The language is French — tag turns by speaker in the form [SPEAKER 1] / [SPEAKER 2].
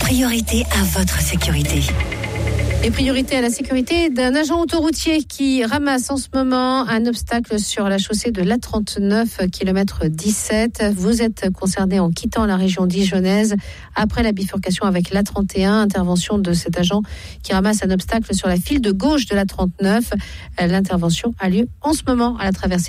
[SPEAKER 1] priorité à votre sécurité.
[SPEAKER 2] Et priorité à la sécurité d'un agent autoroutier qui ramasse en ce moment un obstacle sur la chaussée de l'A39, kilomètre 17. Vous êtes concerné en quittant la région dijonnaise après la bifurcation avec l'A31. Intervention de cet agent qui ramasse un obstacle sur la file de gauche de l'A39. L'intervention a lieu en ce moment à la traversée